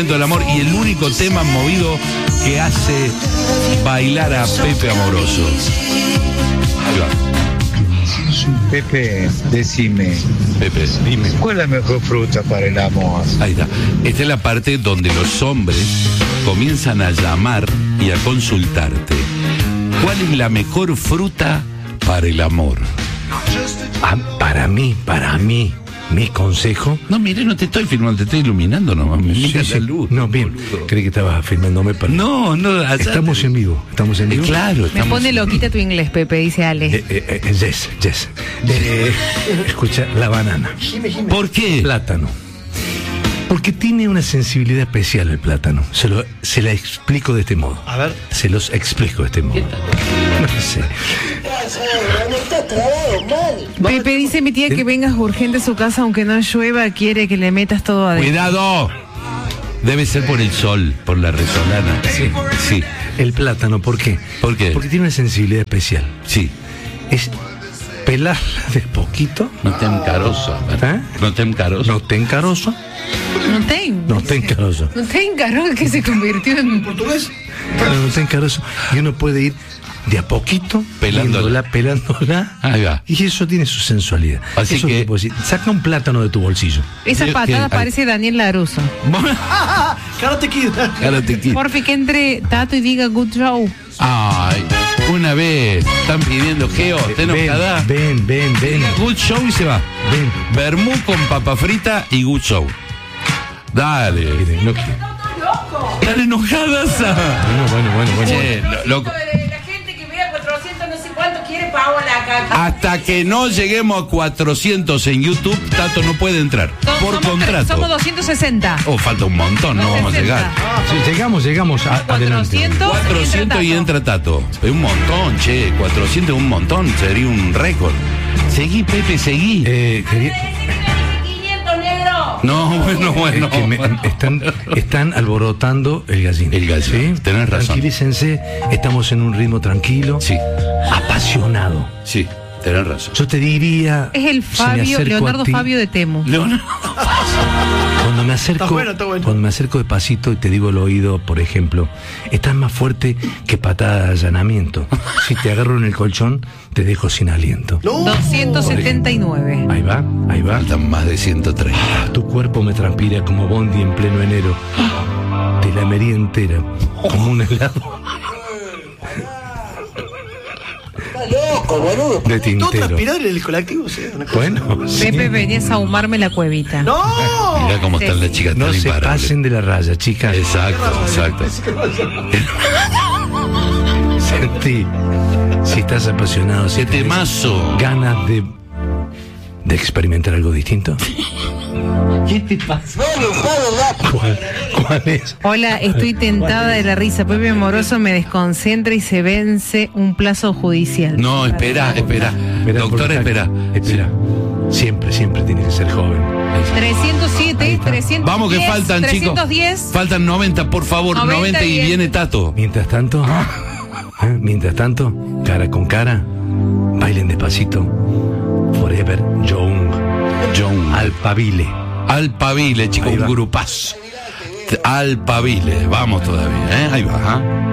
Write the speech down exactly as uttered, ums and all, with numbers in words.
momento del amor y el único tema movido que hace bailar a Pepe Amoroso. Ahí va. Pepe, decime. Pepe, dime. ¿Cuál es la mejor fruta para el amor? Ahí está. Esta es la parte donde los hombres comienzan a llamar y a consultarte. ¿Cuál es la mejor fruta para el amor? Ah, para mí, para mí, mi consejo. No, mire, no te estoy filmando, te estoy iluminando nomás. Me Sí, miras sí. la luz. No, bien. Boludo. Creí que estabas filmándome para. No, no. allá Estamos te- en vivo. Estamos en Eh, vivo. claro, Me estamos. pone loquita tu inglés, Pepe, dice Ale. Eh, eh, eh, yes, yes. Eh, escucha, la banana. ¿Por qué? Plátano. Porque tiene una sensibilidad especial el plátano. Se, lo, se la explico de este modo. A ver. Se los explico de este modo. No sé. Pepe dice mi tía que vengas urgente a su casa aunque no llueva, quiere que le metas todo adentro. Cuidado. Debe ser por el sol, por la resolana. Sí, sí, El plátano, ¿por qué? ¿Por qué? Porque tiene una sensibilidad especial. sí. Es pelarla de poquito. No te encaroso. ¿Eh? No te encaroso. No te encaroso. No te, No te encaroso. no te encaró que se convirtió en portugués. No te encaroso. Y uno puede ir de a poquito Pelándola. viéndola, pelándola. Ahí va. Y eso tiene su sensualidad. Así Eso que- te puedo decir. Saca un plátano de tu bolsillo. Esa ¿Qué- patada qué? parece Daniel Laruso. Karate Kid. Karate Kid. Porfi, que entre Tato y diga good show. Ay, una vez están pidiendo Geo, ¿te ven, enojada? ven, ven, ven. Good show y se va. Ven. Bermú con papa frita y good show. Dale. Quiere, no quiere. ¿Están enojadas? Bueno, bueno, bueno, bueno. Che, lo- loco. La gente que vea cuatrocientos no sé cuánto quiere Paola acá. Hasta que no lleguemos a cuatrocientos en YouTube, Tato no puede entrar. Por somos, contrato. Somos doscientos sesenta. Oh, falta un montón, no vamos a llegar. Sí, llegamos, llegamos. A, adelante. cuatrocientos. cuatrocientos y entra Tato. Es un montón, che. cuatrocientos es un montón. Sería un récord. Seguí, Pepe, seguí. Eh, quería- quinientos negro. No, bueno, bueno. Es que me- están, están alborotando el gallino. El gallino, tenés razón. Tranquilícense, estamos en un ritmo tranquilo, Sí, apasionado. sí, tenés razón. Yo te diría. Es el si me Fabio, acerco a Leonardo ti, Fabio de Temu. Leonardo. Cuando me acerco, Está bueno, está bueno. cuando me acerco despacito y te digo al oído, por ejemplo, estás más fuerte que patada de allanamiento. Si te agarro en el colchón, te dejo sin aliento. No. doscientos setenta y nueve. Ahí va, ahí va. Faltan más de ciento treinta. Tu cuerpo me transpira como bondi en pleno enero. Te lamería entera, como un helado Loco, boludo. de Todo tintero. transpirar en el colectivo, sí. Una cosa. Bueno, sí. Pepe, venías a ahumarme la cuevita. No. Mirá cómo están las chicas No tan se imparables. pasen de la raya, chicas. Exacto, exacto. Sentí, si estás apasionado, si ¡Qué tenés temazo! ganas de, de experimentar algo distinto. ¿Qué te pasa? ¿Cuál, cuál es? Hola, estoy tentada de la risa. Pepe Amoroso me desconcentra y se vence un plazo judicial. No, espera, espera. Espera, Doctor, porque- espera. Espera. Siempre, siempre tiene que ser joven. trescientos Ahí siete, está. trescientos diez. Vamos que faltan, chicos. trescientos diez. Faltan noventa, por favor. noventa noventa y y viene Tato. Mientras tanto, ¿eh? mientras tanto, cara con cara, bailen despacito. Forever Young. John. Alpaville. Alpaville, chicos, Ahí un va. grupazo. Alpaville, vamos todavía, ¿eh? Ahí va, ¿ah?